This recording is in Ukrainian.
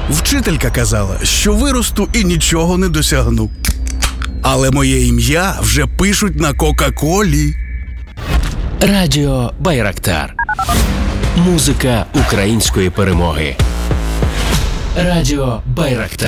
Вчителька казала, що виросту і нічого не досягну. Але моє ім'я вже пишуть на Кока-Колі. Радіо Байрактар. Музика української перемоги. Радіо Байрактар.